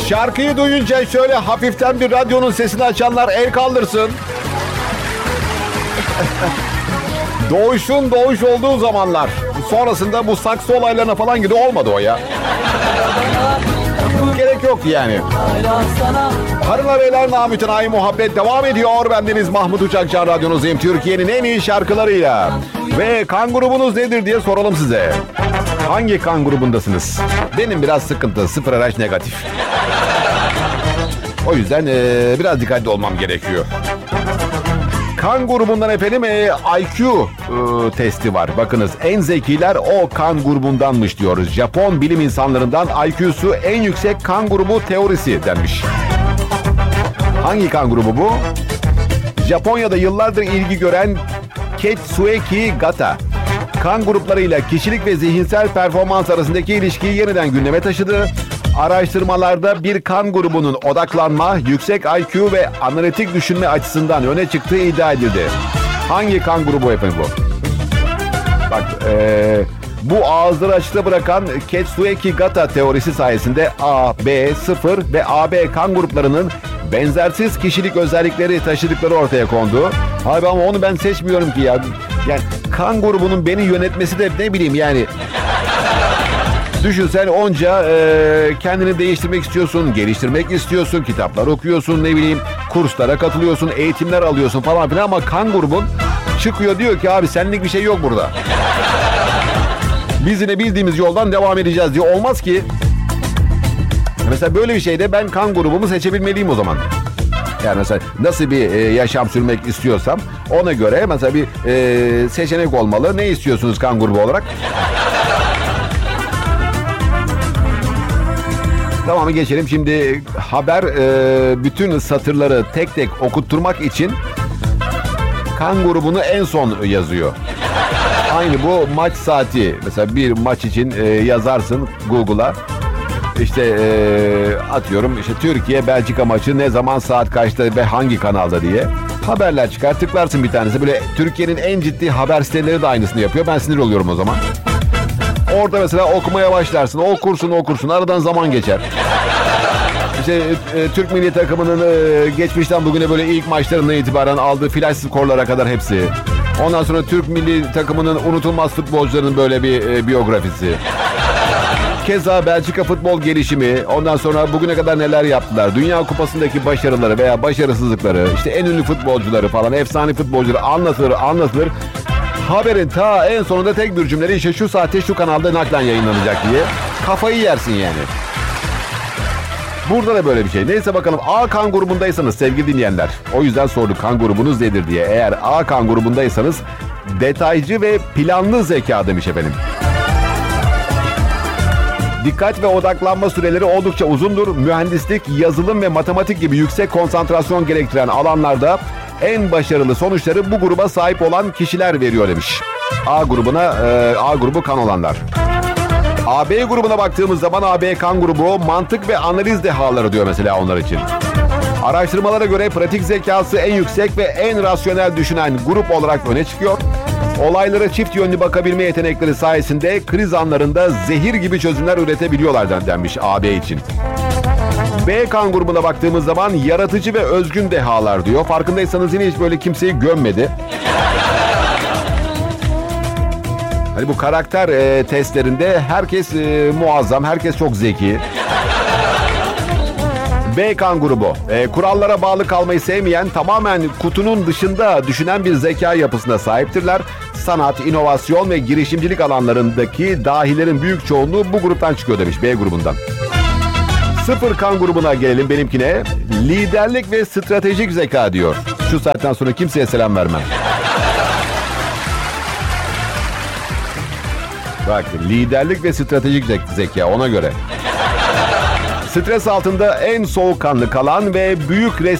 Şarkıyı duyunca şöyle hafiften bir radyonun sesini açanlar el kaldırsın. Doğuşun doğuş olduğu zamanlar. Sonrasında bu saksı olaylarına falan gibi olmadı o ya. Gerek yok yani. Hanımlar beyler, namütenayi muhabbet devam ediyor. Bendeniz Mahmut Uçakcan, radyonuzdayım. Türkiye'nin en iyi şarkılarıyla. Ve kan grubunuz nedir diye soralım size. Hangi kan grubundasınız? Benim biraz sıkıntı. 0 RH negatif. O yüzden biraz dikkatli olmam gerekiyor. Kan grubundan efendim IQ testi var. Bakınız, en zekiler o kan grubundanmış diyoruz. Japon bilim insanlarından IQ'su en yüksek kan grubu teorisi denmiş. Hangi kan grubu bu? Japonya'da yıllardır ilgi gören Ketsueki Gata kan gruplarıyla kişilik ve zihinsel performans arasındaki ilişkiyi yeniden gündeme taşıdı. Araştırmalarda bir kan grubunun odaklanma, yüksek IQ ve analitik düşünme açısından öne çıktığı iddia edildi. Hangi kan grubu efendim bu? Bak, bu ağızları açıkta bırakan Ketsueki Gata teorisi sayesinde A, B, 0 ve AB kan gruplarının benzersiz kişilik özellikleri taşıdıkları ortaya kondu. Abi ama onu ben seçmiyorum ki ya. Yani kan grubunun beni yönetmesi de ne bileyim yani. Düşün, sen onca kendini değiştirmek istiyorsun, geliştirmek istiyorsun, kitaplar okuyorsun, ne bileyim kurslara katılıyorsun, eğitimler alıyorsun falan filan ama kan grubun çıkıyor diyor ki abi senlik bir şey yok burada. Biz yine bildiğimiz yoldan devam edeceğiz diyor. Olmaz ki. Mesela böyle bir şeyde ben kan grubumu seçebilmeliyim o zaman. Yani mesela nasıl bir yaşam sürmek istiyorsam ona göre mesela bir seçenek olmalı. Ne istiyorsunuz kan grubu olarak? Tamam, geçelim. Şimdi haber bütün satırları tek tek okutturmak için kan grubunu en son yazıyor. Aynı bu maç saati. Mesela bir maç için yazarsın Google'a. İşte atıyorum işte Türkiye Belçika maçı ne zaman, saat kaçta ve hangi kanalda diye. Haberler çıkar, tıklarsın bir tanesi. Böyle Türkiye'nin en ciddi haber siteleri de aynısını yapıyor. Ben sinir oluyorum o zaman. Orada mesela okumaya başlarsın. Okursun. Aradan zaman geçer. İşte Türk milli takımının geçmişten bugüne böyle ilk maçlarından itibaren aldığı flash skorlara kadar hepsi. Ondan sonra Türk milli takımının unutulmaz futbolcularının böyle bir biyografisi. Keza Belçika futbol gelişimi, ondan sonra bugüne kadar neler yaptılar, Dünya Kupası'ndaki başarıları veya başarısızlıkları, işte en ünlü futbolcuları falan, efsane futbolcuları anlatılır. Haberin ta en sonunda tek bir cümleyle işte şu saatte şu kanalda naklen yayınlanacak diye kafayı yersin yani. Burada da böyle bir şey. Neyse bakalım, A kan grubundaysanız sevgili dinleyenler, o yüzden sorduk kan grubunuz nedir diye. Eğer A kan grubundaysanız detaycı ve planlı zeka demiş efendim. Dikkat ve odaklanma süreleri oldukça uzundur. Mühendislik, yazılım ve matematik gibi yüksek konsantrasyon gerektiren alanlarda en başarılı sonuçları bu gruba sahip olan kişiler veriyor demiş. A grubu kan olanlar. AB grubuna baktığımız zaman AB kan grubu mantık ve analiz dehaları diyor mesela onlar için. Araştırmalara göre pratik zekası en yüksek ve en rasyonel düşünen grup olarak öne çıkıyor. Olaylara çift yönlü bakabilme yetenekleri sayesinde kriz anlarında zehir gibi çözümler üretebiliyorlar denmiş AB için. B kan grubuna baktığımız zaman yaratıcı ve özgün dehalar diyor. Farkındaysanız yine hiç böyle kimseyi gömmedi. Hani bu karakter testlerinde herkes muazzam, herkes çok zeki. B kan grubu. Kurallara bağlı kalmayı sevmeyen, tamamen kutunun dışında düşünen bir zeka yapısına sahiptirler. Sanat, inovasyon ve girişimcilik alanlarındaki dahilerin büyük çoğunluğu bu gruptan çıkıyor demiş, B grubundan. 0 kan grubuna gelelim, benimkine. Liderlik ve stratejik zeka diyor. Şu saatten sonra kimseye selam vermem. Bak, liderlik ve stratejik zeka, ona göre. Stres altında en soğukkanlı kalan ve büyük